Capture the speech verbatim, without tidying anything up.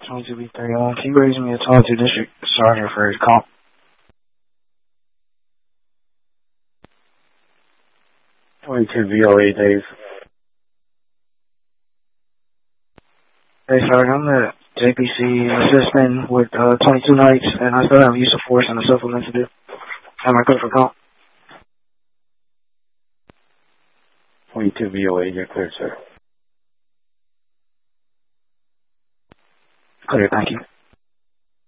twenty-two B thirty-one. Can you raise me a twenty-two district sergeant for his comp? twenty-two V O A days. Hey, Sergeant, I'm the J P C assistant with uh, twenty-two nights, and I still have use of force and a supplement to do. Am I good for comp? twenty-two V O A, you're clear, sir. Clear, thank you.